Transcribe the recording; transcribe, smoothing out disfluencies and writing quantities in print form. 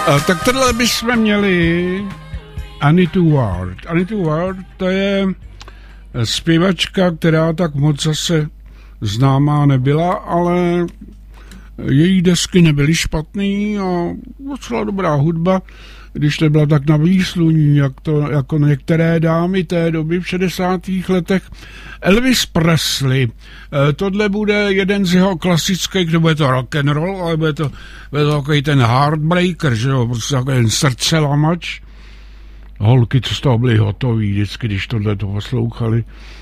Tak tohle bychom měli Anita Ward. Anita Ward, to je zpěvačka, která tak moc zase známá nebyla, ale její desky nebyly špatný a docela dobrá hudba, když nebyla tak na výsluní, jako některé dámy té doby v 60. letech. Elvis Presley, tohle bude jeden z jeho klasických, nebude to rock and roll, ale bude to takový ten heartbreaker, že jo, prostě takový ten srdcelamač. Holky, co z toho byly hotový vždycky, když tohle to poslouchali.